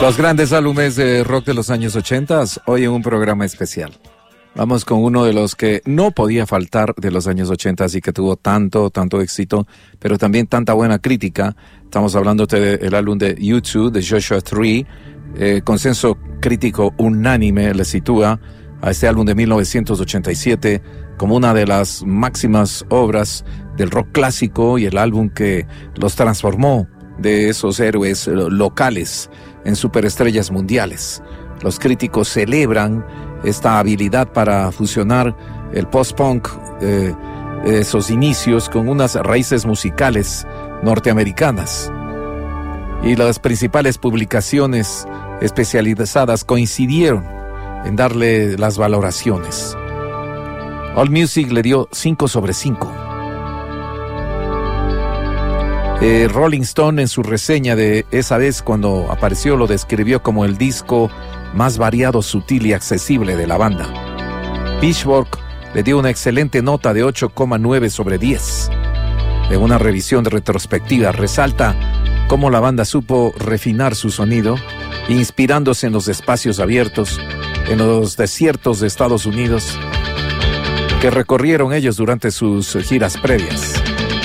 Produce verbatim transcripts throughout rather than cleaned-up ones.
Los grandes álbumes de rock de los años ochenta, hoy en un programa especial. Vamos con uno de los que no podía faltar de los años ochenta y que tuvo tanto, tanto éxito, pero también tanta buena crítica. Estamos hablando del álbum de U dos, de Joshua Tree. Eh, consenso crítico unánime le sitúa a este álbum de mil novecientos ochenta y siete como una de las máximas obras del rock clásico y el álbum que los transformó de esos héroes locales en superestrellas mundiales. Los críticos celebran esta habilidad para fusionar el post-punk, eh, esos inicios, con unas raíces musicales norteamericanas. Y las principales publicaciones especializadas coincidieron en darle las valoraciones. AllMusic le dio cinco sobre cinco. Eh, Rolling Stone, en su reseña de esa vez cuando apareció, lo describió como el disco más variado, sutil y accesible de la banda. Pitchfork le dio una excelente nota de ocho coma nueve sobre diez. En una revisión retrospectiva resalta cómo la banda supo refinar su sonido, inspirándose en los espacios abiertos, en los desiertos de Estados Unidos, que recorrieron ellos durante sus giras previas.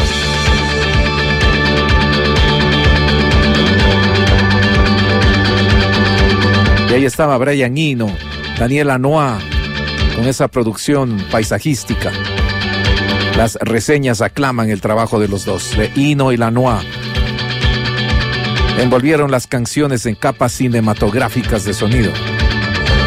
Y ahí estaba Brian Eno, Daniel Lanois, con esa producción paisajística. Las reseñas aclaman el trabajo de los dos, de Eno y Lanois. Envolvieron las canciones en capas cinematográficas de sonido.